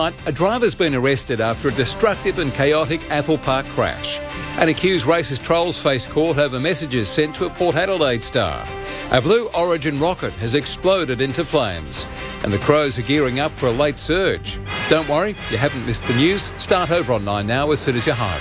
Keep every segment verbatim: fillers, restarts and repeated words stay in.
Tonight, a driver's been arrested after a destructive and chaotic Athol Park crash. And accused racist trolls face court over messages sent to a Port Adelaide star. A Blue Origin rocket has exploded into flames. And the Crows are gearing up for a late surge. Don't worry, you haven't missed the news. Start over on Nine now as soon as you're home.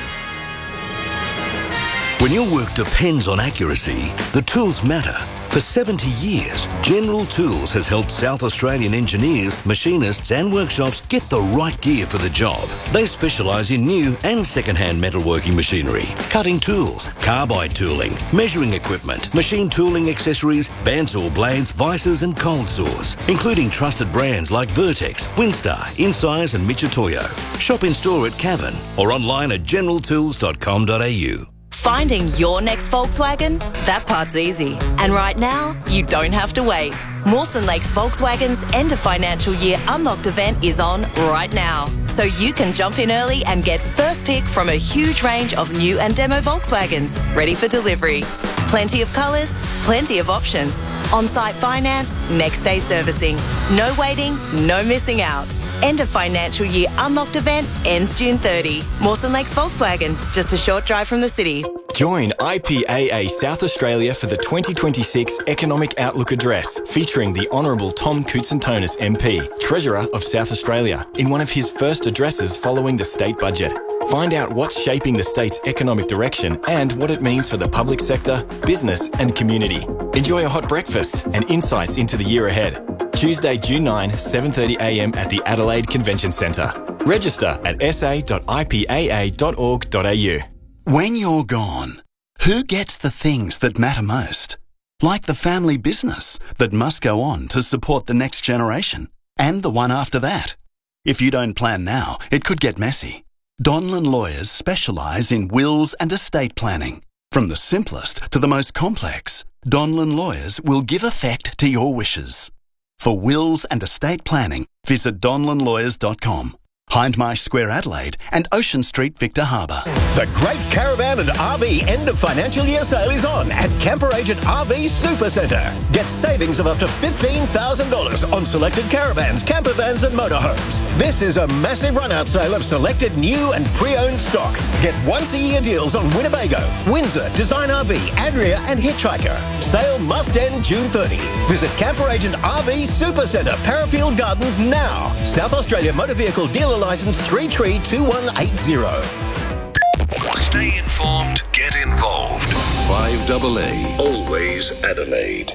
When your work depends on accuracy, the tools matter. For seventy years, General Tools has helped South Australian engineers, machinists and workshops get the right gear for the job. They specialise in new and second-hand metalworking machinery, cutting tools, carbide tooling, measuring equipment, machine tooling accessories, bandsaw blades, vices and cold saws, including trusted brands like Vertex, Winstar, Insize and Michitoyo. Shop in store at Cavan or online at general tools dot com dot a u. Finding your next Volkswagen? That part's easy. And right now, you don't have to wait. Mawson Lakes Volkswagen's end of financial year unlocked event is on right now. So you can jump in early and get first pick from a huge range of new and demo Volkswagens ready for delivery. Plenty of colours, plenty of options. On-site finance, next day servicing. No waiting, no missing out. End of financial year unlocked event ends June thirtieth. Mawson Lakes Volkswagen, just a short drive from the city. Join I P A A South Australia for the twenty twenty-six Economic Outlook Address, featuring the Honourable Tom Koutsantonis M P, Treasurer of South Australia, in one of his first addresses following the state budget. Find out what's shaping the state's economic direction and what it means for the public sector, business and community. Enjoy a hot breakfast and insights into the year ahead. Tuesday, June ninth, seven thirty a m at the Adelaide Convention Centre. Register at s a dot i p a a dot org dot a u. When you're gone, who gets the things that matter most? Like the family business that must go on to support the next generation and the one after that. If you don't plan now, it could get messy. Donlan Lawyers specialise in wills and estate planning. From the simplest to the most complex, Donlan Lawyers will give effect to your wishes. For wills and estate planning, visit donlan lawyers dot com. Hindmarsh Square, Adelaide and Ocean Street, Victor Harbour. The Great Caravan and R V End of Financial Year Sale is on at Camper Agent R V Supercentre. Get savings of up to fifteen thousand dollars on selected caravans, camper vans and motorhomes. This is a massive run-out sale of selected new and pre-owned stock. Get once-a-year deals on Winnebago, Windsor, Design R V, Adria and Hitchhiker. Sale must end June thirtieth. Visit Camper Agent R V Supercentre, Parafield Gardens now. South Australia Motor Vehicle Dealer Licence three three two one eight zero. Stay informed, get involved. five double A, always Adelaide.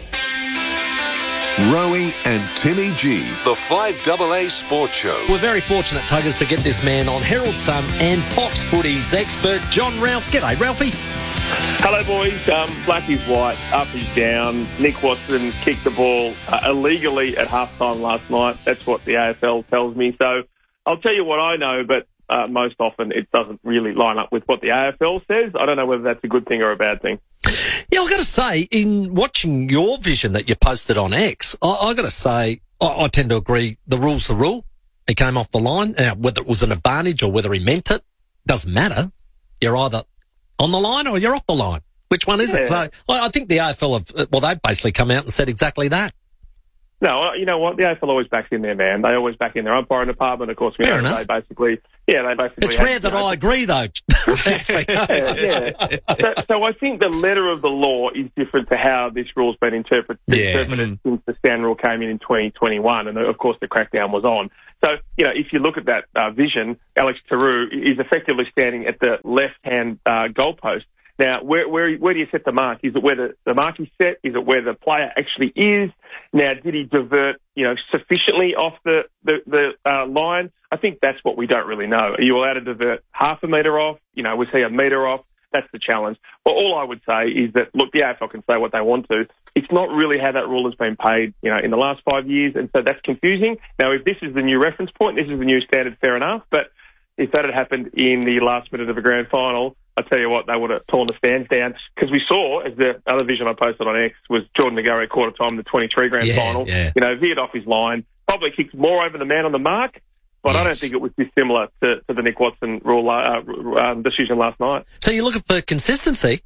Rowie and Timmy G, the five double A Sports Show. We're very fortunate, Tuggers, to get this man on, Herald Sun and Fox Footy's expert, John Ralph. G'day, Ralphie. Hello, boys. Um, black is white, up is down. Nick Watson kicked the ball uh, illegally at halftime last night. That's what the A F L tells me. So I'll tell you what I know, but uh, most often it doesn't really line up with what the A F L says. I don't know whether that's a good thing or a bad thing. Yeah, I've got to say, in watching your vision that you posted on X, I, I've got to say, I, I tend to agree the rule's the rule. He came off the line. Now, whether it was an advantage or whether he meant it, doesn't matter. You're either on the line or you're off the line. Which one is yeah. it? So I, I think the A F L have, well, they've basically come out and said exactly that. No, you know what? The A F L always backs in their man. They always back in their umpiring department. Of course, we Fair know enough. they basically, yeah, they basically. It's have, rare that you know, I agree, though. yeah, yeah. So, so I think the letter of the law is different to how this rule's been interpret, Yeah. interpreted Mm. since the Stan rule came in in twenty twenty-one, and of course the crackdown was on. So, you know, if you look at that uh, vision, Alex Tarou is effectively standing at the left-hand uh, goalpost. Now, where, where where do you set the mark? Is it where the, the mark is set? Is it where the player actually is? Now, did he divert, you know, sufficiently off the, the, the uh, line? I think that's what we don't really know. Are you allowed to divert half a metre off? You know, was he a metre off? That's the challenge. Well, all I would say is that, look, the A F L can say what they want to. It's not really how that rule has been paid, you know, in the last five years, and so that's confusing. Now, if this is the new reference point, this is the new standard, fair enough, but if that had happened in the last minute of a grand final, I tell you what, they would have torn the stands down. Because we saw, as the other vision I posted on X, was Jordan Nagare quarter time in the twenty-three grand Yeah, final. yeah. You know, veered off his line, probably kicked more over the man on the mark, but I don't Yes. think it was dissimilar to, to the Nick Watson rule uh, um, decision last night. So you're looking for consistency?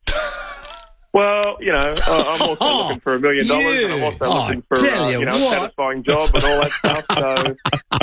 Well, you know, I- I'm also looking for a million dollars, and I'm also Oh, looking for tell uh, you you know, a what. satisfying job and all that stuff. So it's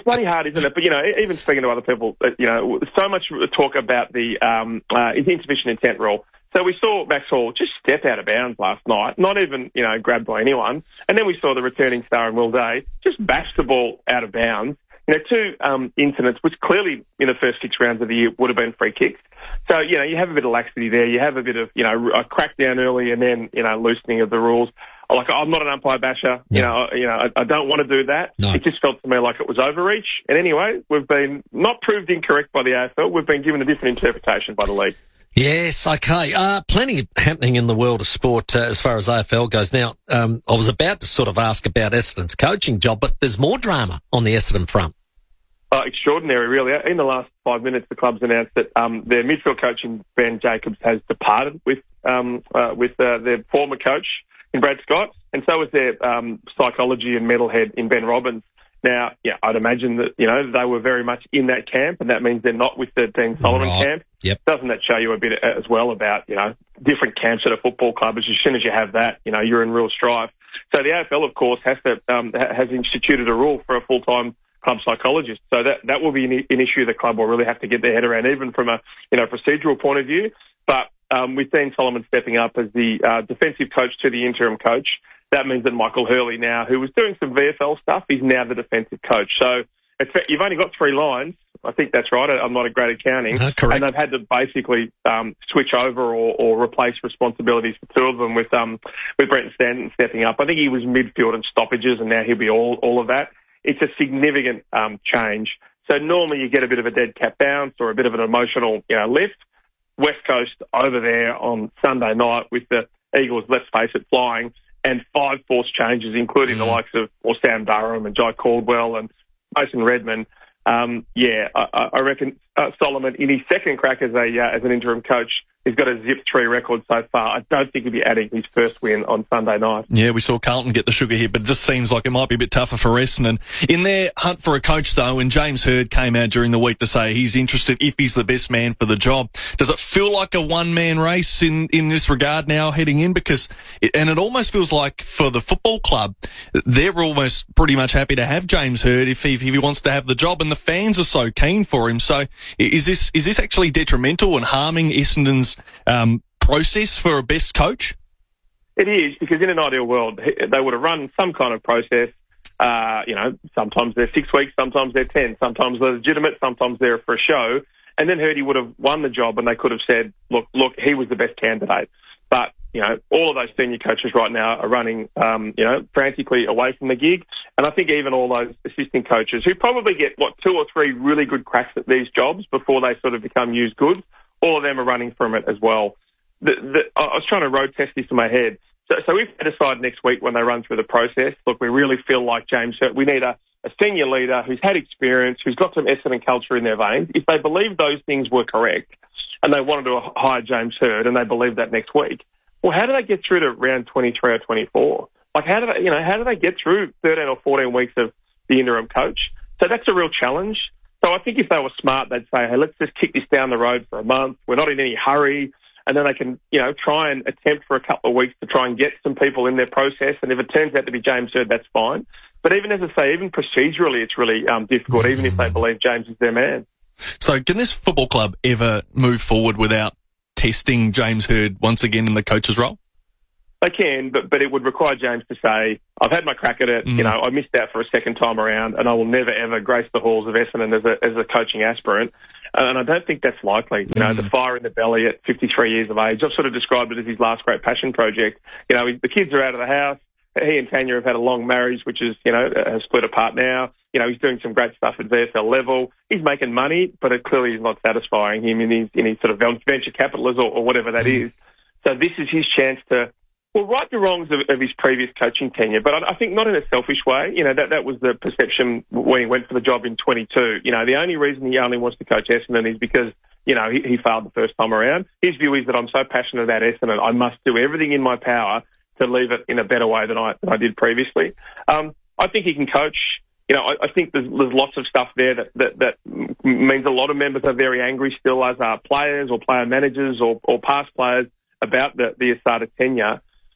bloody hard, isn't it? But, you know, even speaking to other people, you know, so much talk about the um, uh, insufficient intent rule. So we saw Max Hall just step out of bounds last night, not even, you know, grabbed by anyone. And then we saw the returning star in Will Day just bash the ball out of bounds. You know, two um, incidents, which clearly in the first six rounds of the year would have been free kicks. So, you know, you have a bit of laxity there. You have a bit of, you know, a crackdown early and then, you know, loosening of the rules. Like, I'm not an umpire basher. No. You know, you know, I, I don't want to do that. No. It just felt to me like it was overreach. And anyway, we've been not proved incorrect by the A F L. We've been given a different interpretation by the league. Yes, okay. Uh, plenty happening in the world of sport uh, as far as A F L goes. Now, um, I was about to sort of ask about Essendon's coaching job, but there's more drama on the Essendon front. Uh, extraordinary, really. In the last five minutes, the club's announced that um, their midfield coach, Ben Jacobs, has departed with um, uh, with uh, their former coach in Brad Scott, and so is their um, psychology and mental head in Ben Robbins. Now, yeah, I'd imagine that, you know, they were very much in that camp, and that means they're not with the Dean Solomon right. camp. Yep. Doesn't that show you a bit as well about, you know, different camps at a football club? As soon as you have that, you know, you're in real strife. So the A F L, of course, has to um, has instituted a rule for a full-time club psychologist. So that that will be an, an issue the club will really have to get their head around, even from a, you know, procedural point of view. But um, with Dean Solomon stepping up as the uh, defensive coach to the interim coach, that means that Michael Hurley now, who was doing some V F L stuff, is now the defensive coach. So it's, you've only got three lines. I think that's right. I'm not a great at counting. Uh, correct. And they've had to basically um, switch over or, or replace responsibilities for two of them with um, with Brenton Stanton stepping up. I think he was midfield and stoppages, and now he'll be all, all of that. It's a significant um, change. So normally you get a bit of a dead cat bounce or a bit of an emotional, you know, lift. West Coast over there on Sunday night with the Eagles, let's face it, flying, and five forced changes, including mm. the likes of or Sam Durham and Jai Caldwell and Mason Redman. Um, yeah, I, I reckon uh, Solomon, in his second crack as a uh, as an interim coach, he's got a zip three record so far. I don't think he'll be adding his first win on Sunday night. Yeah, we saw Carlton get the sugar hit, but it just seems like it might be a bit tougher for Essendon. In their hunt for a coach, though, when James Hird came out during the week to say he's interested if he's the best man for the job, does it feel like a one-man race in, in this regard now heading in? Because, it, and it almost feels like for the football club, they're almost pretty much happy to have James Hird if he, if he wants to have the job, and the fans are so keen for him. So is this is this actually detrimental and harming Essendon's um, process for a best coach? It is, because in an ideal world, they would have run some kind of process. Uh, you know, sometimes they're six weeks, sometimes they're ten, sometimes they're legitimate, sometimes they're for a show. And then Hirdy would have won the job, and they could have said, look, look, he was the best candidate. But, you know, all of those senior coaches right now are running, um, you know, frantically away from the gig. And I think even all those assistant coaches who probably get, what, two or three really good cracks at these jobs before they sort of become used goods, all of them are running from it as well. The, the, I was trying to road test this in my head. So, so if they decide next week when they run through the process, look, we really feel like James Hird, we need a, a senior leader who's had experience, who's got some Essendon culture in their veins. If they believe those things were correct and they wanted to hire James Hird and they believe that next week, well, how do they get through to round twenty-three or twenty-four? Like, how do they, you know, how do they get through thirteen or fourteen weeks of the interim coach? So that's a real challenge. So I think if they were smart, they'd say, hey, let's just kick this down the road for a month. We're not in any hurry. And then they can, you know, try and attempt for a couple of weeks to try and get some people in their process. And if it turns out to be James Hird, that's fine. But even as I say, even procedurally, it's really um, difficult, even if they believe James is their man. So can this football club ever move forward without testing James Hird once again in the coach's role? They can, but but it would require James to say, I've had my crack at it, mm. you know, I missed out for a second time around, and I will never, ever grace the halls of Essendon as a, as a coaching aspirant. And I don't think that's likely. You know, mm. the fire in the belly at fifty-three years of age, I've sort of described it as his last great passion project. You know, the kids are out of the house. He and Tanya have had a long marriage, which is, you know, has split apart now. You know, he's doing some great stuff at V F L level. He's making money, but it clearly is not satisfying him in his, in his sort of venture capitalist or, or whatever that mm. is. So this is his chance to, well, right the wrongs of, of his previous coaching tenure, but I, I think not in a selfish way. You know, that, that was the perception when he went for the job in twenty-two. You know, the only reason he only wants to coach Essendon is because, you know, he, he failed the first time around. His view is that I'm so passionate about Essendon, I must do everything in my power to leave it in a better way than I, than I did previously. Um, I think he can coach. You know, I, I think there's, there's lots of stuff there that, that, that means a lot of members are very angry still, as are players or player managers or, or past players about the, the Asada tenure.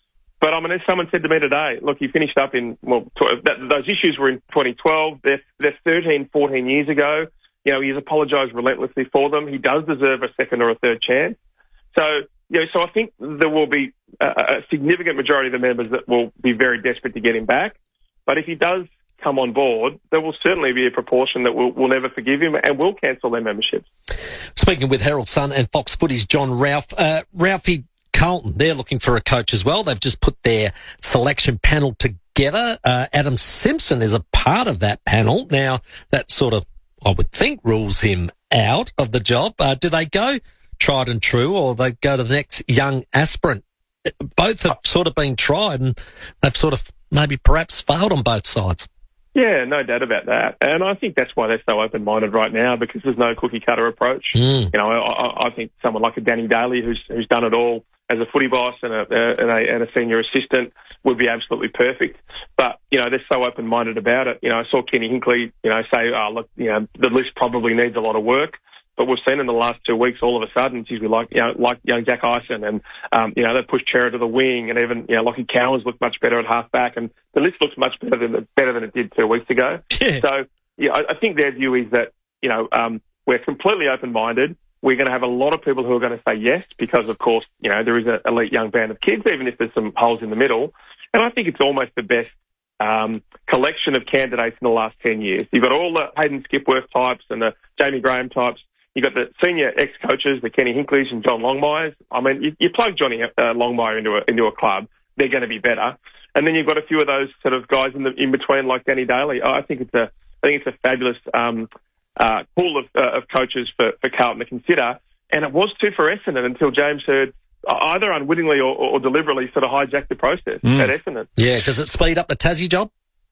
But I mean, as someone said to me today, look, he finished up in, well, tw- that, those issues were in twenty twelve. They're, they're thirteen, fourteen years ago. You know, he's apologised relentlessly for them. He does deserve a second or a third chance. So, you know, so I think there will be a, a significant majority of the members that will be very desperate to get him back. But if he does come on board, there will certainly be a proportion that will, will never forgive him and will cancel their memberships. Speaking with Herald Sun and Fox Footy's John Ralph, uh, Ralphie, Carlton, they're looking for a coach as well. They've just put their selection panel together. Uh, Adam Simpson is a part of that panel. Now, that sort of, I would think, rules him out of the job. Uh, do they go tried and true, or they go to the next young aspirant? Both have sort of been tried, and they've sort of maybe perhaps failed on both sides. Yeah, no doubt about that. And I think that's why they're so open-minded right now, because there's no cookie-cutter approach. Mm. You know, I, I think someone like a Danny Daly, who's who's done it all as a footy boss and a, and a, and a senior assistant, would be absolutely perfect. But, you know, they're so open-minded about it. You know, I saw Kenny Hinkley, you know, say, oh, look, you know, the list probably needs a lot of work. But we've seen in the last two weeks, all of a sudden, geez, we like, you know, like young Jack Eisen, and, um, you know, they pushed Chera to the wing, and even, you know, Lockie Cowens looked much better at half-back, and the list looks much better than, better than it did two weeks ago. Yeah. So, yeah, I, I think their view is that, you know, um, we're completely open-minded. We're going to have a lot of people who are going to say yes, because, of course, you know, there is an elite young band of kids, even if there's some holes in the middle. And I think it's almost the best um, collection of candidates in the last ten years. You've got all the Hayden Skipworth types and the Jamie Graham types. You've got the senior ex-coaches, the Kenny Hinkleys and John Longmires. I mean, you, you plug Johnny uh, Longmire into a, into a club, they're going to be better. And then you've got a few of those sort of guys in the in between, like Danny Daly. Oh, I think it's a I think it's a fabulous um, uh, pool of, uh, of coaches for, for Carlton to consider. And it was too for Essendon until James Hird either unwittingly or, or deliberately sort of hijacked the process mm. at Essendon. Yeah, does it speed up the Tassie job?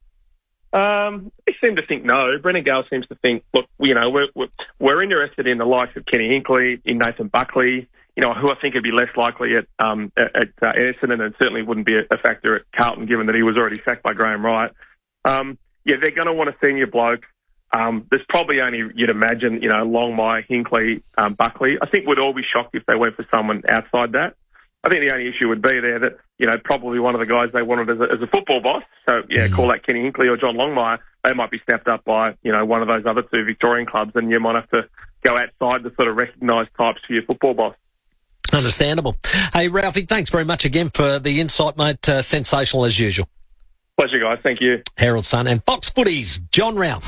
Um, they seem to think no. Brendan Gale seems to think, look, you know, we're, we're, we're interested in the likes of Kenny Hinkley, in Nathan Buckley, you know, who I think would be less likely at um, at, at uh, Essendon, and certainly wouldn't be a, a factor at Carlton, given that he was already sacked by Graham Wright. Um, yeah, they're going to want a senior bloke. Um, there's probably only, you'd imagine, you know, Longmire, Hinkley, um, Buckley. I think we'd all be shocked if they went for someone outside that. I think the only issue would be there that, you know, probably one of the guys they wanted as a, as a football boss. So, yeah, mm. call that Kenny Hinkley or John Longmire. They might be snapped up by, you know, one of those other two Victorian clubs, and you might have to go outside the sort of recognised types for your football boss. Understandable. Hey, Ralphie, thanks very much again for the insight, mate. Uh, sensational as usual. Pleasure, guys. Thank you. Herald Sun and Fox Footy's John Ralph.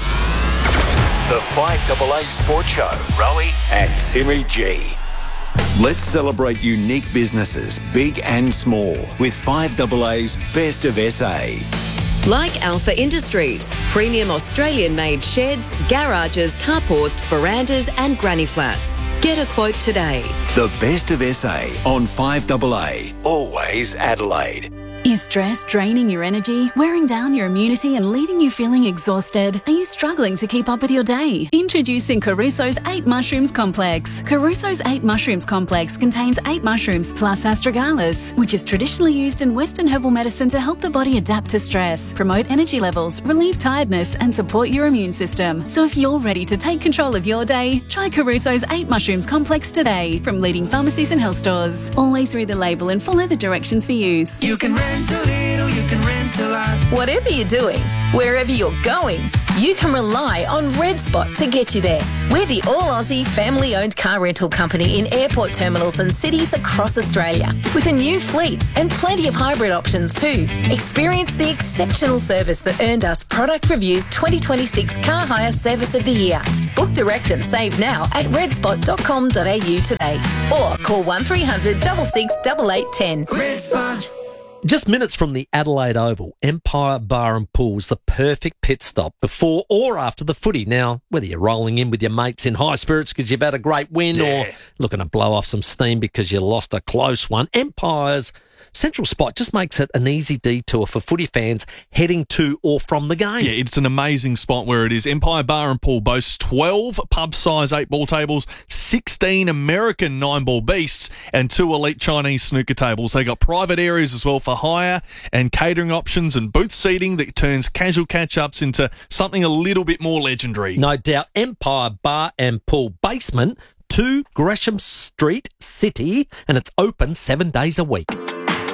The five A A Sports Show. Rowie and Timmy G. Let's celebrate unique businesses, big and small, with five A A's Best of S A. Like Alpha Industries, premium Australian-made sheds, garages, carports, verandas and granny flats. Get a quote today. The Best of S A on five A A. Always Adelaide. Is stress draining your energy, wearing down your immunity and leaving you feeling exhausted? Are you struggling to keep up with your day? Introducing Caruso's eight Mushrooms Complex. Caruso's eight Mushrooms Complex contains eight mushrooms plus astragalus, which is traditionally used in Western herbal medicine to help the body adapt to stress, promote energy levels, relieve tiredness and support your immune system. So if you're ready to take control of your day, try Caruso's eight Mushrooms Complex today from leading pharmacies and health stores. Always read the label and follow the directions for use. You can rent a little, you can rent a lot. Whatever you're doing, wherever you're going, you can rely on Red Spot to get you there. We're the all-Aussie, family-owned car rental company in airport terminals and cities across Australia, with a new fleet and plenty of hybrid options too. Experience the exceptional service that earned us Product Review's twenty twenty-six Car Hire Service of the Year. Book direct and save now at red spot dot com dot a u today, or call one three hundred, six six eight eight one zero. Red Spot. Just minutes from the Adelaide Oval, Empire Bar and Pool is the perfect pit stop before or after the footy. Now, whether you're rolling in with your mates in high spirits because you've had a great win yeah. or looking to blow off some steam because you lost a close one, Empire's central spot just makes it an easy detour for footy fans heading to or from the game. Yeah, it's an amazing spot where it is. Empire Bar and Pool boasts twelve pub-size eight-ball tables, sixteen American nine-ball beasts, and two elite Chinese snooker tables. They got private areas as well for hire and catering options and booth seating that turns casual catch-ups into something a little bit more legendary. No doubt. Empire Bar and Pool basement, two Gresham Street, City, and it's open seven days a week.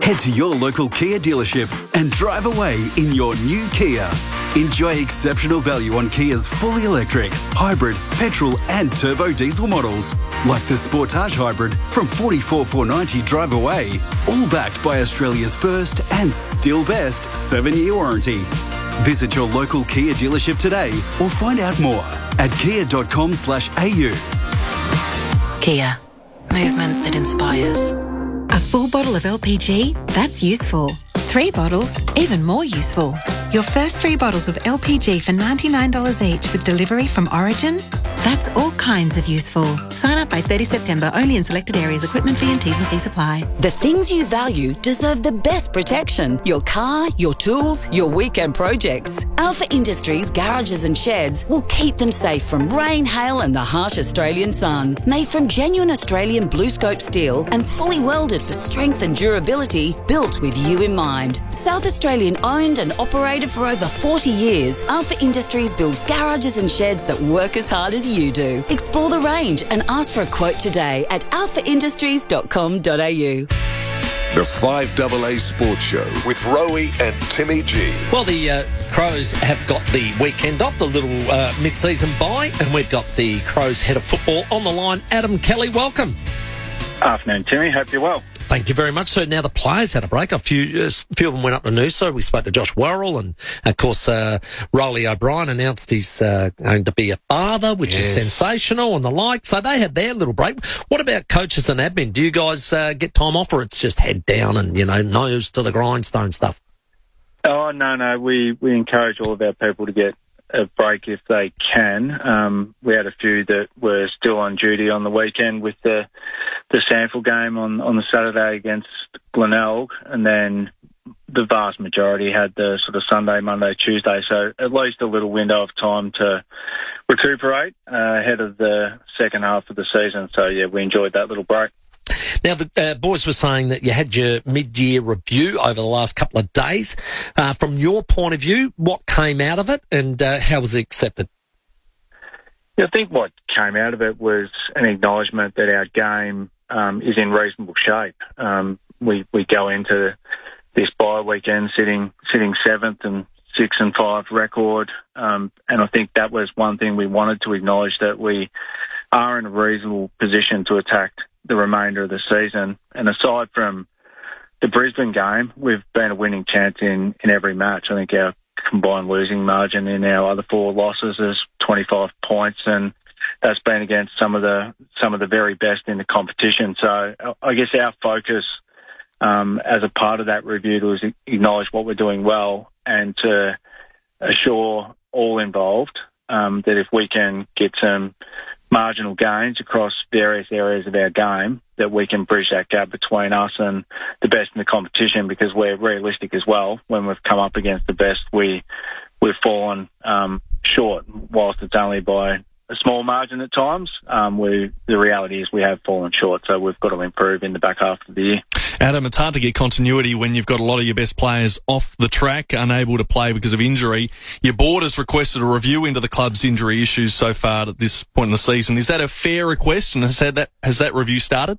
Head to your local Kia dealership and drive away in your new Kia. Enjoy exceptional value on Kia's fully electric, hybrid, petrol and turbo diesel models, like the Sportage Hybrid from forty-four thousand four hundred ninety dollars drive away, all backed by Australia's first and still best seven-year warranty. Visit your local Kia dealership today or find out more at kia.com slash au. Kia. Movement that inspires. A full bottle of L P G? That's useful. Three bottles? Even more useful. Your first three bottles of L P G for ninety-nine dollars each with delivery from Origin? That's all kinds of useful. Sign up by thirtieth September, only in selected areas. Equipment fee and T's and C's apply. The things you value deserve the best protection. Your car, your tools, your weekend projects. Alpha Industries garages and sheds will keep them safe from rain, hail and the harsh Australian sun. Made from genuine Australian blue scope steel and fully welded for strength and durability, built with you in mind. South Australian owned and operated for over forty years, Alpha Industries builds garages and sheds that work as hard as you do. Explore the range and ask for a quote today at alpha industries dot com dot a u. The five A A Sports Show with Rowie and Timmy G. Well, the uh, Crows have got the weekend off, the little uh, mid-season bye, and we've got the Crows head of football on the line. Adam Kelly, welcome. Afternoon, Timmy. Hope you're well. Thank you very much. So now the players had a break. A few, uh, few of them went up to Noosa. We spoke to Josh Worrell, and of course, uh, Rolly O'Brien announced he's uh, going to be a father, which yes. is sensational and the like. So they had their little break. What about coaches and admin? Do you guys uh, get time off, or it's just head down and, you know, nose to the grindstone stuff? Oh, no, no. We, we encourage all of our people to get a break if they can. Um, we had a few that were still on duty on the weekend with the the Sanford game on, on the Saturday against Glenelg, and then the vast majority had the sort of Sunday, Monday, Tuesday, so at least a little window of time to recuperate uh, ahead of the second half of the season. So, yeah, we enjoyed that little break. Now, the uh, boys were saying that you had your mid-year review over the last couple of days. Uh, from your point of view, what came out of it and uh, how was it accepted? Yeah, I think what came out of it was an acknowledgement that our game um, is in reasonable shape. Um, we, we go into this bye weekend sitting sitting seventh and six and five record, um, and I think that was one thing we wanted to acknowledge, that we are in a reasonable position to attack the remainder of the season. And aside from the Brisbane game, we've been a winning chance in, in every match. I think our combined losing margin in our other four losses is twenty-five points, and that's been against some of the some of the very best in the competition. So I guess our focus um, as a part of that review was to acknowledge what we're doing well and to assure all involved um, that if we can get some marginal gains across various areas of our game, that we can bridge that gap between us and the best in the competition, because we're realistic as well. When we've come up against the best, we, we've fallen um, short, whilst it's only by a small margin at times. Um, we, the reality is we have fallen short, so we've got to improve in the back half of the year. Adam, it's hard to get continuity when you've got a lot of your best players off the track, unable to play because of injury. Your board has requested a review into the club's injury issues so far at this point in the season. Is that a fair request, and has that, has that review started?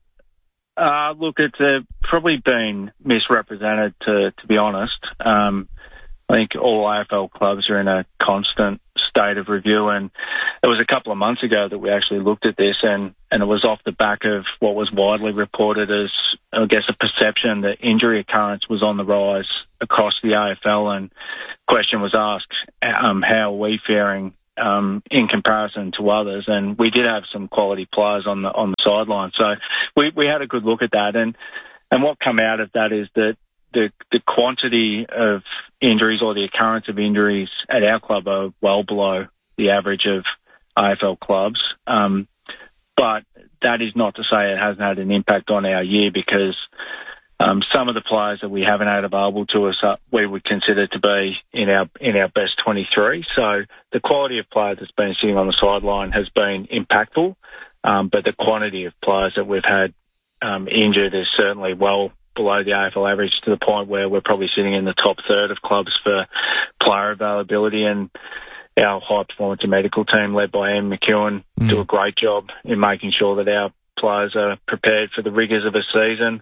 Uh, look, it's uh, probably been misrepresented, to, to be honest. Um, I think all A F L clubs are in a constant state of review, and it was a couple of months ago that we actually looked at this, and, and it was off the back of what was widely reported as, I guess, a perception that injury occurrence was on the rise across the A F L, and question was asked, um, how are we faring um, in comparison to others? And we did have some quality players on the on the sideline, so we, we had a good look at that, and and what came out of that is that the the quantity of injuries, or the occurrence of injuries at our club, are well below the average of A F L clubs. Um, but that is not to say it hasn't had an impact on our year, because um, some of the players that we haven't had available to us uh, we would consider to be in our in our best twenty-three. So the quality of player that's been sitting on the sideline has been impactful, um, but the quantity of players that we've had um, injured is certainly well below the A F L average, to the point where we're probably sitting in the top third of clubs for player availability. And our high performance and medical team, led by Ian McEwen, mm. do a great job in making sure that our players are prepared for the rigours of a season.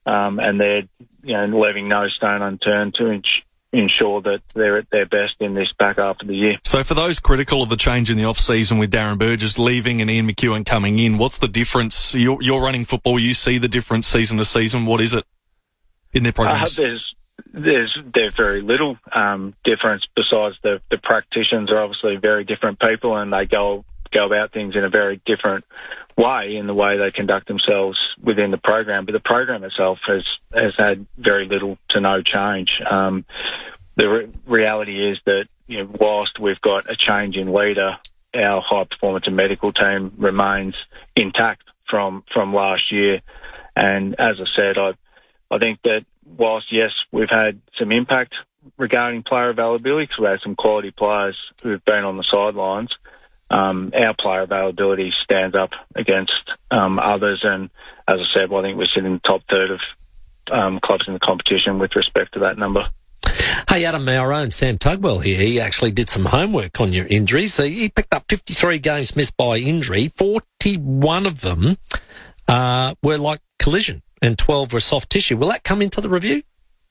um, and they're you know leaving no stone unturned to ins- ensure that they're at their best in this back half of the year. So for those critical of the change in the off-season with Darren Burgess leaving and Ian McEwen coming in, what's the difference? You're, you're running football, you see the difference season to season. What is it in their programs? Uh, there's there's there's very little um, difference besides the, the practitioners are obviously very different people and they go go about things in a very different way in the way they conduct themselves within the program. But the program itself has, has had very little to no change. Um, the re- reality is that, you know, whilst we've got a change in leader, our high performance and medical team remains intact from, from last year. And as I said, I, I think that whilst, yes, we've had some impact regarding player availability because we had some quality players who've been on the sidelines, Um, our player availability stands up against um, others, and as I said, well, I think we sit in the top third of um, clubs in the competition with respect to that number. Hey, Adam, our own Sam Tugwell here, he actually did some homework on your injuries. So he picked up fifty-three games missed by injury. forty-one of them uh, were like collision, and twelve were soft tissue. Will that come into the review?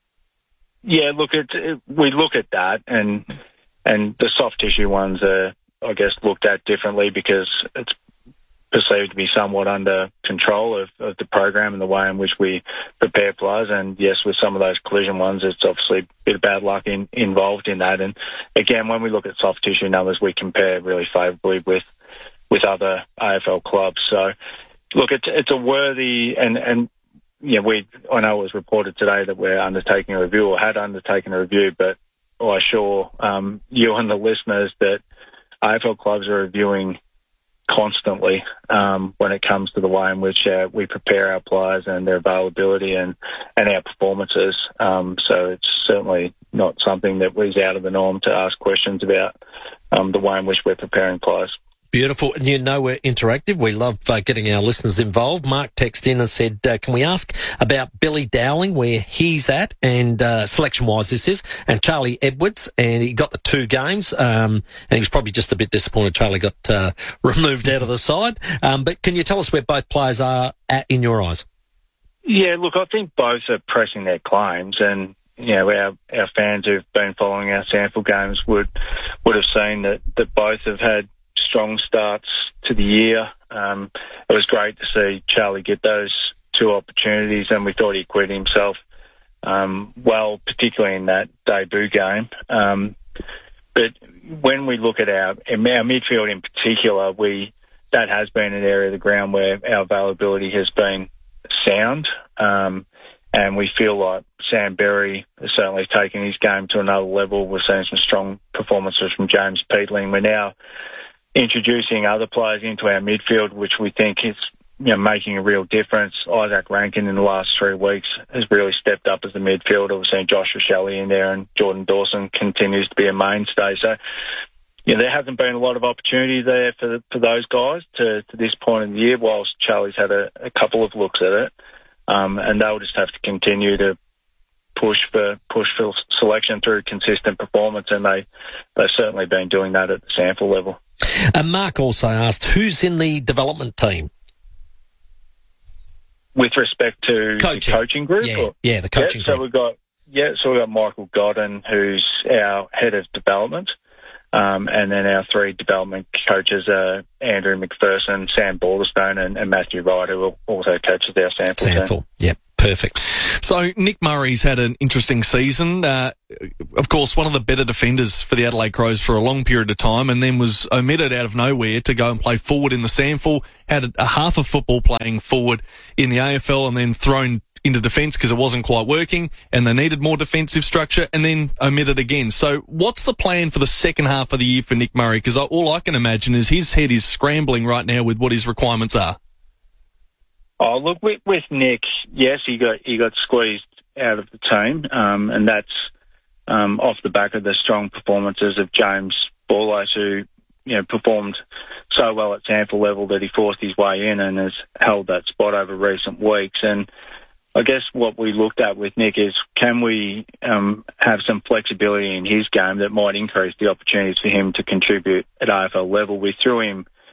Yeah, look, it, it, we look at that, and and the soft tissue ones are, I guess, looked at differently because it's perceived to be somewhat under control of, of the program and the way in which we prepare players. And yes, with some of those collision ones, it's obviously a bit of bad luck in, involved in that. And again, when we look at soft tissue numbers, we compare really favourably with with other A F L clubs. So, look, it's it's a worthy and and you know, we I know it was reported today that we're undertaking a review or had undertaken a review, but I assure um, you and the listeners that A F L clubs are reviewing constantly um, when it comes to the way in which uh, we prepare our players and their availability and, and our performances. Um, so it's certainly not something that was out of the norm to ask questions about um, the way in which we're preparing players. Beautiful. And you know we're interactive. We love uh, getting our listeners involved. Mark texted in and said, uh, can we ask about Billy Dowling, where he's at, and uh, selection-wise this is, and Charlie Edwards, and he got the two games, um, and he was probably just a bit disappointed Charlie got uh, removed out of the side. Um, but can you tell us where both players are at in your eyes? Yeah, look, I think both are pressing their claims, and you know, our, our fans who've been following our sample games would would have seen that, that both have had strong starts to the year. Um, it was great to see Charlie get those two opportunities, and we thought he acquitted himself um, well, particularly in that debut game. Um, but when we look at our, our midfield in particular, we that has been an area of the ground where our availability has been sound, um, and we feel like Sam Berry has certainly taken his game to another level. We're seeing some strong performances from James Peatling. We're now introducing other players into our midfield, which we think is you know, making a real difference. Isaac Rankin in the last three weeks has really stepped up as a midfielder. We've seen Josh Shelley in there, and Jordan Dawson continues to be a mainstay. So, you know, there hasn't been a lot of opportunity there for for those guys to, to this point in the year, whilst Charlie's had a, a couple of looks at it. Um, and they'll just have to continue to push for push for selection through consistent performance, and they, they've certainly been doing that at the sample level. And Mark also asked, who's in the development team? With respect to coaching. the coaching group? Yeah, or? yeah the coaching yeah, group. So we've got, yeah, so we've got Michael Godden, who's our head of development, um, and then our three development coaches are Andrew McPherson, Sam Balderstone, and, and Matthew Wright, who also coaches our sample team. Sample, yep. Perfect. So Nick Murray's had an interesting season. Uh, of course, one of the better defenders for the Adelaide Crows for a long period of time, and then was omitted out of nowhere to go and play forward in the sample. Had a, a half of football playing forward in the A F L, and then thrown into defence because it wasn't quite working, and they needed more defensive structure, and then omitted again. So what's the plan for the second half of the year for Nick Murray? Because all I can imagine is his head is scrambling right now with what his requirements are. Oh, look, with, with Nick, yes, he got he got squeezed out of the team, um, and that's um, off the back of the strong performances of James Borlase, who you know performed so well at sample level that he forced his way in and has held that spot over recent weeks. And I guess what we looked at with Nick is, can we um, have some flexibility in his game that might increase the opportunities for him to contribute at A F L level? We threw him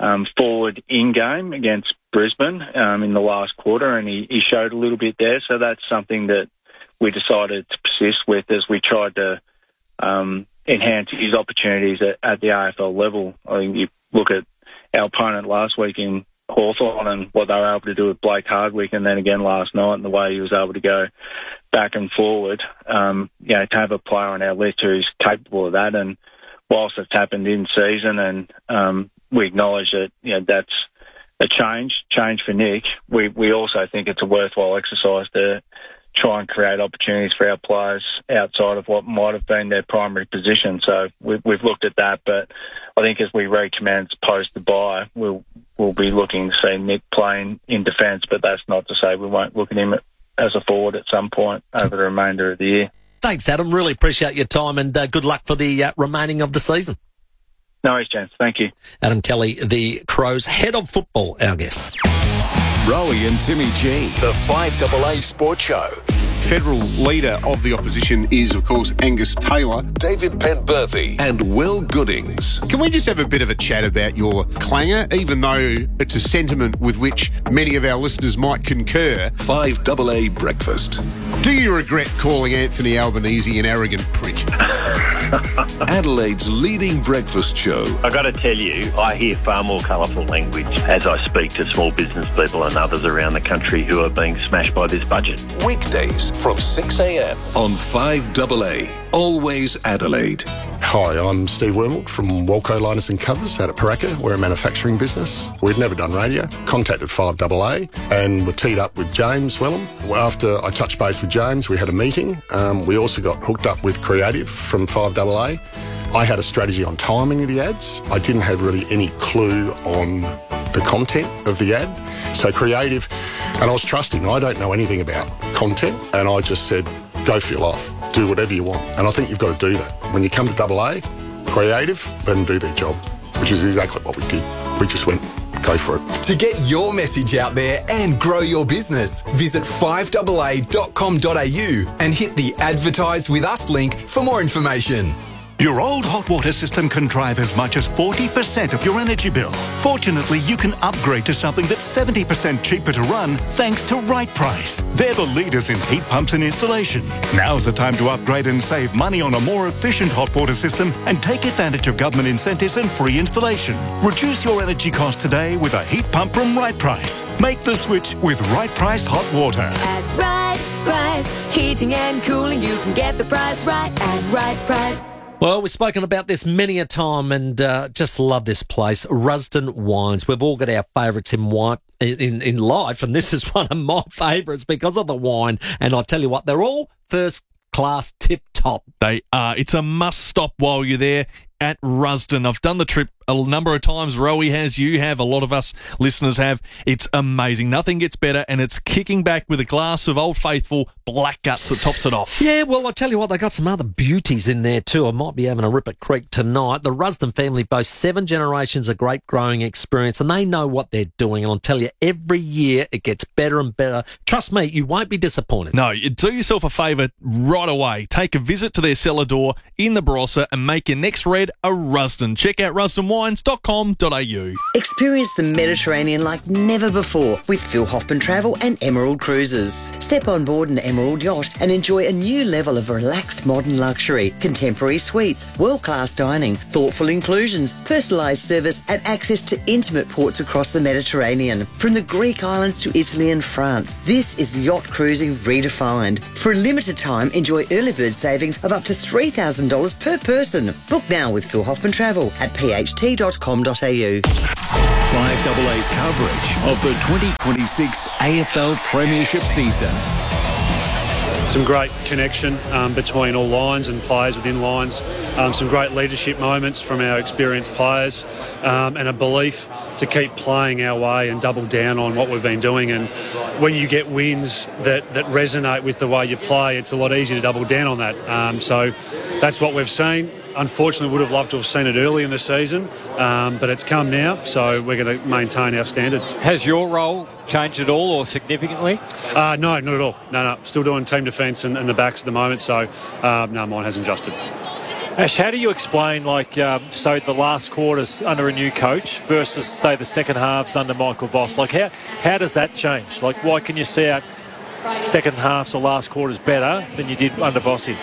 um, forward in-game against Brisbane um, in the last quarter, and he, he showed a little bit there. So that's something that we decided to persist with as we tried to um, enhance his opportunities at, at the A F L level. I think you look at our opponent last week in Hawthorn and what they were able to do with Blake Hardwick, and then again last night and the way he was able to go back and forward. Um, you know, to have a player on our list who's capable of that, and whilst it's happened in season, and um, we acknowledge that, you know, that's a change, change for Nick. We we also think it's a worthwhile exercise to try and create opportunities for our players outside of what might have been their primary position. So we've, we've looked at that, but I think as we recommence post the bye, we'll we'll be looking to see Nick playing in defence, but that's not to say we won't look at him as a forward at some point over the remainder of the year. Thanks, Adam. Really appreciate your time, and uh, good luck for the uh, remaining of the season. No worries, James. Thank you. Adam Kelly, the Crows head of football, our guest. Rowie and Timmy G, the five A A Sports Show. Federal leader of the opposition is, of course, Angus Taylor. David Penberthy and Will Goodings. Can we just have a bit of a chat about your clanger, even though it's a sentiment with which many of our listeners might concur? five A A Breakfast. Do you regret calling Anthony Albanese an arrogant prick? Adelaide's leading breakfast show. I've got to tell you, I hear far more colourful language as I speak to small business people and others around the country who are being smashed by this budget. Weekdays from six a.m. on five A A. Always Adelaide. Hi, I'm Steve Wormald from Walco Liners and Covers out at Paraka. We're a manufacturing business. We'd never done radio. Contacted five A A and were teed up with James Wellham. After I touched base with James, we had a meeting. Um, we also got hooked up with Creative from five A A. I had a strategy on timing of the ads. I didn't have really any clue on the content of the ad. So Creative, and I was trusting. I don't know anything about content, and I just said, go for your life. Do whatever you want. And I think you've got to do that. When you come to double A, Creative, let them do their job, which is exactly what we did. We just went, go for it. To get your message out there and grow your business, visit five A A dot com dot a u and hit the Advertise With Us link for more information. Your old hot water system can drive as much as forty percent of your energy bill. Fortunately, you can upgrade to something that's seventy percent cheaper to run thanks to Right Price. They're the leaders in heat pumps and installation. Now's the time to upgrade and save money on a more efficient hot water system and take advantage of government incentives and free installation. Reduce your energy costs today with a heat pump from Right Price. Make the switch with Right Price Hot Water. At Right Price, heating and cooling, you can get the price right at Right Price. Well, we've spoken about this many a time, and uh, just love this place, Rusden Wines. We've all got our favourites in wine in, in life, and this is one of my favourites because of the wine. And I tell you what, they're all first class, tip top. They are. It's a must stop while you're there at Rusden. I've done the trip a number of times. Rowie has, you have, a lot of us listeners have. It's amazing. Nothing gets better, and it's kicking back with a glass of Old Faithful Black Guts that tops it off. Yeah, well, I tell you what, they got some other beauties in there too. I might be having a rip at Creek tonight. The Rusden family boasts seven generations of great growing experience, and they know what they're doing. And I'll tell you, every year it gets better and better. Trust me, you won't be disappointed. No, you do yourself a favour right away. Take a visit to their cellar door in the Barossa and make your next red a Rusden. Check out rusden wines dot com dot a u. Experience the Mediterranean like never before with Phil Hoffman Travel and Emerald Cruises. Step on board an Emerald yacht and enjoy a new level of relaxed modern luxury, contemporary suites, world-class dining, thoughtful inclusions, personalised service and access to intimate ports across the Mediterranean. From the Greek islands to Italy and France, this is yacht cruising redefined. For a limited time, enjoy early bird savings of up to three thousand dollars per person. Book now with Phil Hoffman Travel at p h t dot com dot a u. five A A's coverage of the twenty twenty-six A F L Premiership season. Some great connection um, between all lines and players within lines. Um, some great leadership moments from our experienced players, um, and a belief to keep playing our way and double down on what we've been doing. And when you get wins that, that resonate with the way you play, it's a lot easier to double down on that. Um, so that's what we've seen. Unfortunately, would have loved to have seen it early in the season, um, but it's come now, so we're going to maintain our standards. Has your role changed at all or significantly? Uh, no, not at all. No, no. Still doing team defence and, and the backs at the moment, so uh, no, mine hasn't adjusted. Ash, how do you explain, like, um, so the last quarters under a new coach versus, say, the second halves under Michael Voss? Like, how how does that change? Like, why can you see out second halves or last quarters better than you did under Vossi?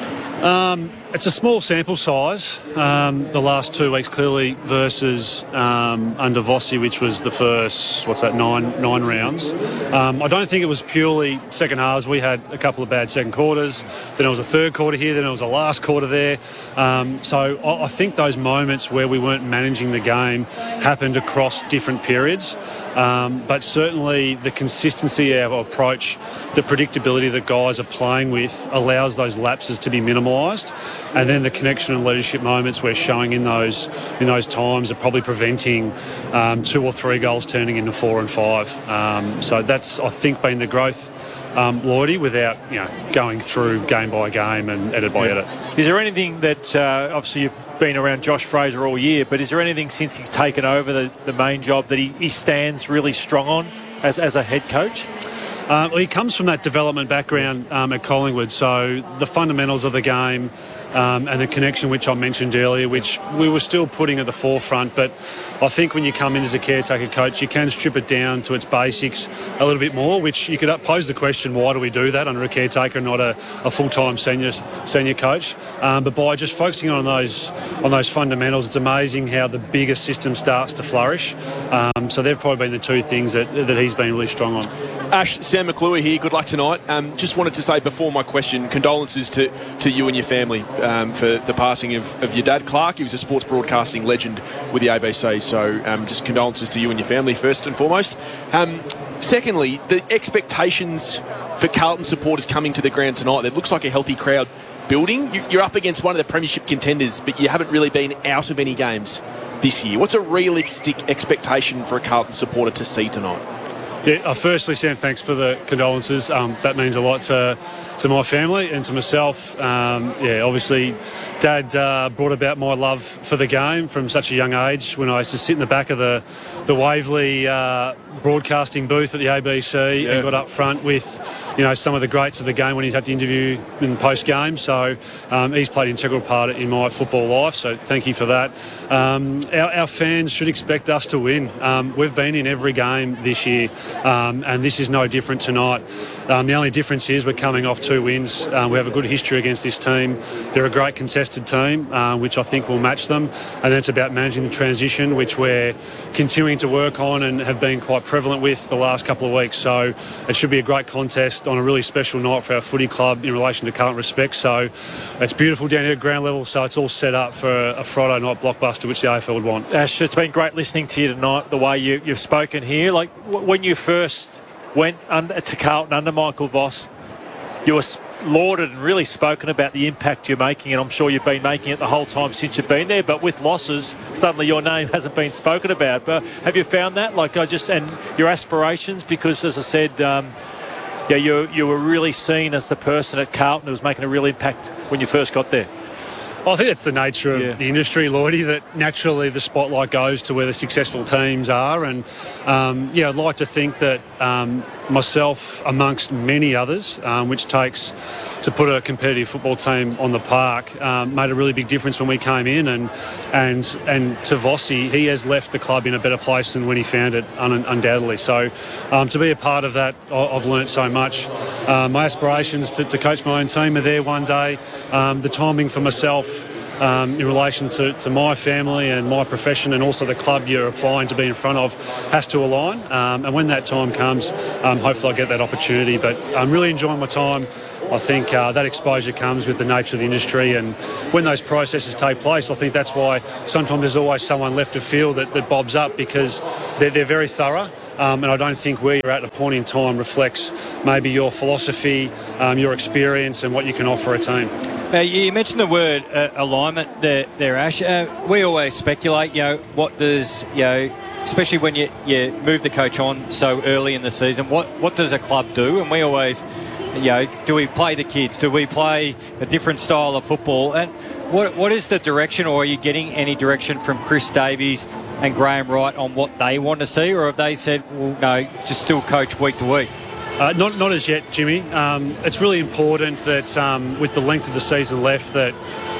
Um, it's a small sample size, um, the last two weeks clearly versus um, under Vossi, which was the first, what's that, nine nine rounds. Um, I don't think it was purely second halves. We had a couple of bad second quarters. Then it was a third quarter here. Then it was a last quarter there. Um, so I, I think those moments where we weren't managing the game happened across different periods. Um, but certainly the consistency of our approach, the predictability that guys are playing with allows those lapses to be minimised. And then the connection and leadership moments we're showing in those in those times are probably preventing um, two or three goals turning into four and five. Um, so that's, I think, been the growth, um, Lloydie, without you know going through game by game and edit by Yeah. edit. Is there anything that, uh, obviously you've been around Josh Fraser all year, but is there anything since he's taken over the, the main job that he, he stands really strong on as, as a head coach? Um, well, he comes from that development background um, at Collingwood, so the fundamentals of the game um, and the connection which I mentioned earlier, which we were still putting at the forefront, but I think when you come in as a caretaker coach, you can strip it down to its basics a little bit more, which you could pose the question, why do we do that under a caretaker and not a, a full-time senior senior coach? Um, but by just focusing on those on those fundamentals, it's amazing how the bigger system starts to flourish. Um, so they've probably been the two things that, that he's been really strong on. Ash, Sam McClure here. Good luck tonight. Um, just wanted to say before my question, condolences to, to you and your family um, for the passing of, of your dad, Clark. He was a sports broadcasting legend with the A B C. So um, just condolences to you and your family first and foremost. Um, secondly, the expectations for Carlton supporters coming to the ground tonight. It looks like a healthy crowd building. You, you're up against one of the premiership contenders, but you haven't really been out of any games this year. What's a realistic expectation for a Carlton supporter to see tonight? Yeah, uh, firstly, Sam, thanks for the condolences. Um, that means a lot to to my family and to myself. Um, yeah, obviously, Dad uh, brought about my love for the game from such a young age. When I used to sit in the back of the the Waverley uh, broadcasting booth at the A B C yeah. and got up front with, you know, some of the greats of the game when he's had to interview in post game. So um, he's played an integral part in my football life. So thank you for that. Um, our, our fans should expect us to win. Um, we've been in every game this year. Um, and this is no different tonight. Um, the only difference is we're coming off two wins. Um, we have a good history against this team. They're a great contested team, uh, which I think will match them. And then it's about managing the transition, which we're continuing to work on and have been quite prevalent with the last couple of weeks. So it should be a great contest on a really special night for our footy club in relation to Carlton respect. So it's beautiful down here at ground level. So it's all set up for a Friday night blockbuster, which the A F L would want. Ash, it's been great listening to you tonight, the way you, you've spoken here. Like, when you first went under, to Carlton under Michael Voss, you were lauded and really spoken about the impact you're making, and I'm sure you've been making it the whole time since you've been there. But with losses, suddenly your name hasn't been spoken about. But have you found that? Like, I just and your aspirations, because as I said, um, yeah, you you were really seen as the person at Carlton who was making a real impact when you first got there. I think it's the nature of yeah. the industry, Lloydie, that naturally the spotlight goes to where the successful teams are. And, um, yeah, I'd like to think that um, myself, amongst many others, um, which takes to put a competitive football team on the park, um, made a really big difference when we came in. And and and to Vossi, he has left the club in a better place than when he found it, un- undoubtedly. So um, to be a part of that, I've learnt so much. Uh, my aspirations to, to coach my own team are there one day. Um, the timing for myself, Um, in relation to, to my family and my profession and also the club you're applying to be in front of has to align. Um, and when that time comes, um, hopefully I'll get that opportunity. But I'm really enjoying my time. I think uh, that exposure comes with the nature of the industry, and when those processes take place, I think that's why sometimes there's always someone left of field that, that bobs up, because they're, they're very thorough. Um, and I don't think where you're at a point in time reflects maybe your philosophy, um, your experience and what you can offer a team. Uh, you mentioned the word uh, alignment there, there Ash. Uh, we always speculate, you know, what does, you know, especially when you, you move the coach on so early in the season, what, what does a club do? And we always, you know, do we play the kids? Do we play a different style of football? And what what is the direction, or are you getting any direction from Chris Davies and Graham Wright on what they want to see? Or have they said, well, no, just still coach week to week? Uh, not not as yet, Jimmy. Um, it's really important that um, with the length of the season left, that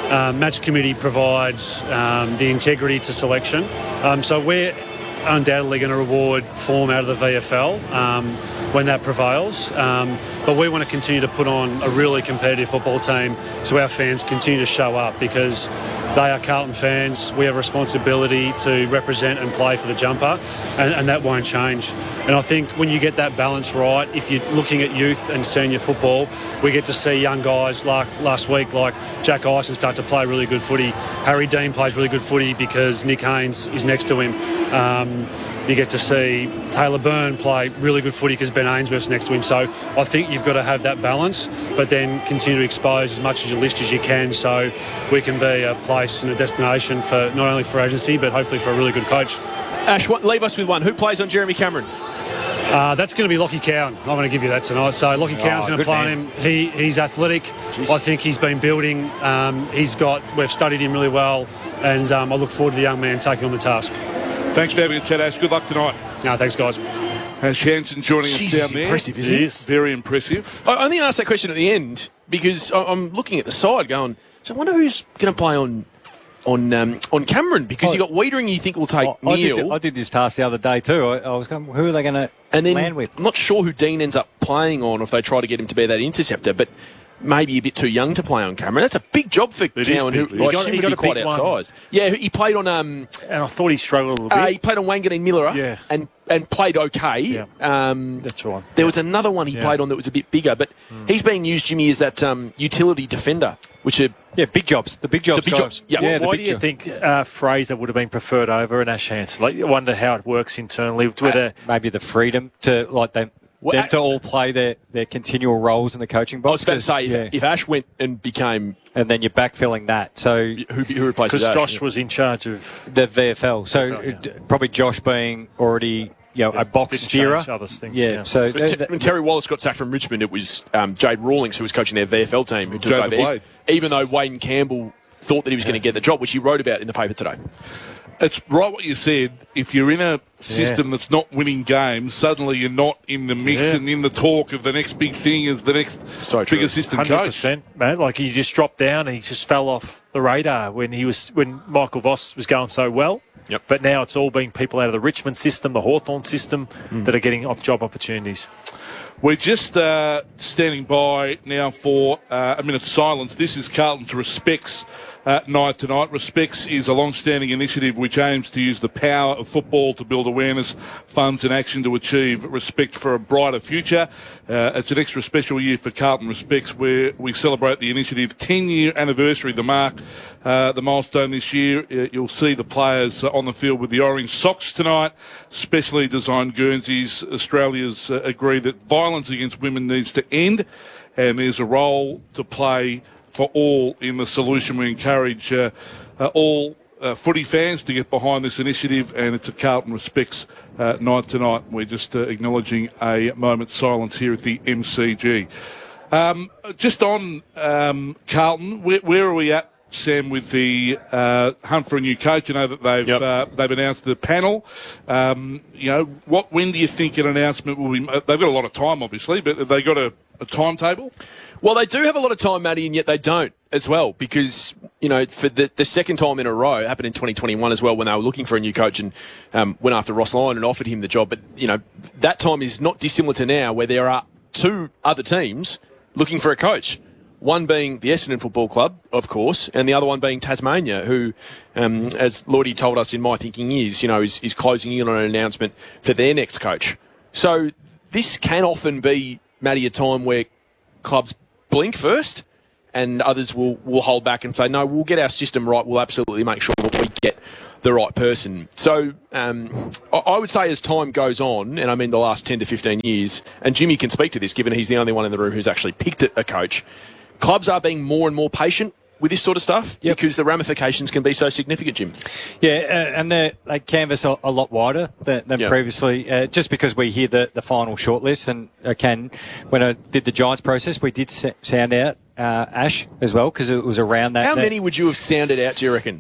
Um, match committee provides um, the integrity to selection. Um, so we're undoubtedly going to reward form out of the V F L um, when that prevails. Um, but we want to continue to put on a really competitive football team so our fans continue to show up, because they are Carlton fans. We have a responsibility to represent and play for the jumper, and, and that won't change. And I think when you get that balance right, if you're looking at youth and senior football, we get to see young guys like last week, like Jack Ison, start to play really good footy. Harry Dean plays really good footy because Nick Haynes is next to him. Um, you get to see Taylor Byrne play really good footy because Ben Ainsworth's next to him. So I think you've got to have that balance, but then continue to expose as much as your list as you can, so we can be a place and a destination for not only for agency, but hopefully for a really good coach. Ash, what, leave us with one. Who plays on Jeremy Cameron? Uh, that's going to be Lockie Cowan. I'm going to give you that tonight. So Lockie Cowan's Oh, going to good play on man. him. He, he's athletic. Jeez. I think he's been building. Um, he's got. We've studied him really well, and um, I look forward to the young man taking on the task. Thanks for having a chat, Ash. Good luck tonight. No, thanks, guys. Ash Hansen joining us Jesus, down there. impressive, isn't he? He is. Very impressive. I only asked that question at the end because I- I'm looking at the side going, so I wonder who's going to play on on um, on Cameron, because you got Wiedering you think will take I, I Neil. did, I did this task the other day too. I, I was going, who are they going to and then land with? I'm not sure who Dean ends up playing on, or if they try to get him to be that interceptor, but maybe a bit too young to play on Cameron. That's a big job for It is Cowan, big. who He I got- assume he would got be a quite big one. outsized. Yeah, he played on... Um, and I thought he struggled a little bit. Uh, he played on Wanganeen Miller Yeah. and, and played okay. Yeah. Um, That's right. There was another one he Yeah. played on that was a bit bigger, but Mm. he's being used, Jimmy, as that um, utility defender, which are... Yeah, big jobs. The big jobs. The big guy. jobs. Yeah. yeah the Why big do you job. think uh, Fraser would have been preferred over an Ash Hansen? Like, you wonder how it works internally. Whether Maybe the freedom to like them, Well, them to all play their, their continual roles in the coaching box. I was about to say, if, yeah. if Ash went and became... and then you're backfilling that. So Who, who replaces because Ash? Josh was in charge of the V F L. So V F L, yeah. d- probably Josh being already you know a box did steerer. change other things, yeah. yeah. So But th- Te- when Terry Wallace got sacked from Richmond, it was um, Jade Rawlings who was coaching their V F L team who took Joe over. McGlade. Even though Wayne Campbell thought that he was going to get the job, which he wrote about in the paper today. It's right what you said. If you're in a system that's not winning games, suddenly you're not in the mix Yeah. and in the talk of the next big thing as the next So true. big assistant one hundred coach. percent, man. Like, he just dropped down and he just fell off the radar when he was when Michael Voss was going so well. Yep. But now it's all been people out of the Richmond system, the Hawthorn system, Mm. that are getting op- job opportunities. We're just uh, standing by now for uh, a minute's silence. This is Carlton's Respects uh, night tonight. Respects is a long-standing initiative which aims to use the power of football to build awareness, funds and action to achieve respect for a brighter future. Uh, it's an extra special year for Carlton Respects, where we celebrate the initiative ten-year anniversary, the mark, uh, the milestone this year. Uh, you'll see the players uh, on the field with the orange socks tonight, specially designed Guernseys. Australians uh, agree that violence against women needs to end, and there's a role to play for all in the solution. We encourage uh, uh, all uh, footy fans to get behind this initiative, and it's a Carlton Respects uh, night tonight. We're just uh, acknowledging a moment's silence here at the M C G. Um, just on um, Carlton, where, where are we at, Sam, with the uh, hunt for a new coach? You know that they've Yep. uh, they've announced the panel. Um, you know, what when do you think an announcement will be? They've got a lot of time, obviously, but have they got a, a timetable? Well, they do have a lot of time, Matty, and yet they don't as well, because, you know, for the, the second time in a row, it happened in twenty twenty-one as well, when they were looking for a new coach and um, went after Ross Lyon and offered him the job. But, you know, that time is not dissimilar to now, where there are two other teams looking for a coach. One being the Essendon Football Club, of course, and the other one being Tasmania, who, um, as Lordy told us in My Thinking Is, you know, is, is closing in on an announcement for their next coach. So this can often be, Matty, a time where clubs blink first and others will, will hold back and say, no, we'll get our system right. We'll absolutely make sure that we get the right person. So um, I, I would say as time goes on, and I mean the last ten to fifteen years, and Jimmy can speak to this given he's the only one in the room who's actually picked a coach, clubs are being more and more patient with this sort of stuff because the ramifications can be so significant, Jim. Yeah, uh, and they they canvass a, a lot wider than, than Yeah. previously, uh, just because we hear the, the final shortlist. And uh, can when I did the Giants process, we did s- sound out uh, Ash as well, because it was around that. How that- many would you have sounded out, do you reckon,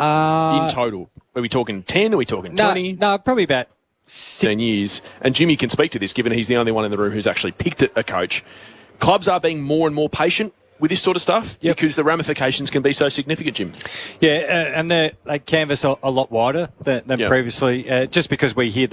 uh, in total? Are we talking ten? Are we talking no, twenty? No, probably about ten years. And Jimmy can speak to this given he's the only one in the room who's actually picked a a coach. Clubs are being more and more patient with this sort of stuff? Yep. Because the ramifications can be so significant, Jim. Yeah, uh, and they, they canvas a, a lot wider than, than yep. previously, uh, just because we hear